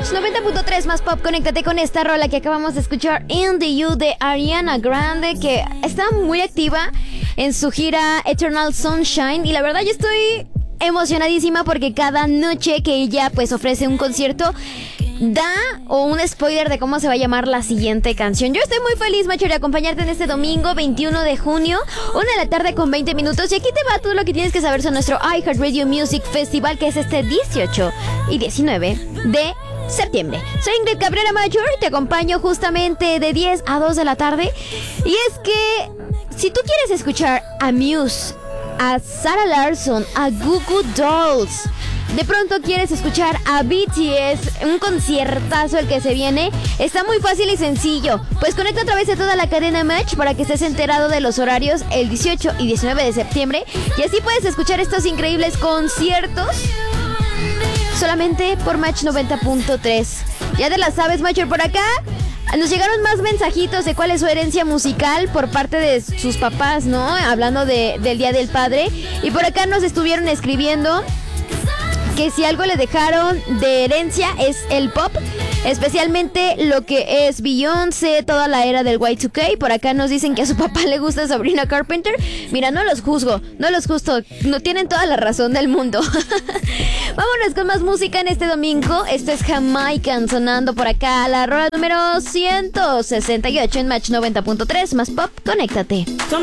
Match 90.3 más pop. Conéctate con esta rola que acabamos de escuchar, In The You, de Ariana Grande, que está muy activa en su gira Eternal Sunshine. Y la verdad yo estoy emocionadísima porque cada noche que ella pues ofrece un concierto da un spoiler de cómo se va a llamar la siguiente canción. Yo estoy muy feliz, macho, de acompañarte en este domingo 21 de junio, 1:20 p.m. Y aquí te va todo lo que tienes que saber sobre nuestro iHeartRadio Music Festival, que es este 18 y 19 de septiembre. Soy Ingrid Cabrera Mayor y te acompaño justamente de 10 a 2 de la tarde. Y es que si tú quieres escuchar a Muse, a Sarah Larsson, a Goo Goo Dolls, de pronto quieres escuchar a BTS, un conciertazo el que se viene, está muy fácil y sencillo. Pues conecta a través de toda la cadena Match para que estés enterado de los horarios el 18 y 19 de septiembre. Y así puedes escuchar estos increíbles conciertos solamente por Match 90.3. Ya te la sabes, Matcher. Por acá nos llegaron más mensajitos de cuál es su herencia musical por parte de sus papás, ¿no? Hablando del Día del Padre. Y por acá nos estuvieron escribiendo que si algo le dejaron de herencia es el pop, especialmente lo que es Beyoncé, toda la era del Y2K. Por acá nos dicen que a su papá le gusta Sabrina Carpenter. Mira, no los juzgo, no tienen toda la razón del mundo. Vámonos con más música en este domingo. Esto es Jamaican sonando por acá, la rola número 168 en Match 90.3 más pop. Conéctate. Tell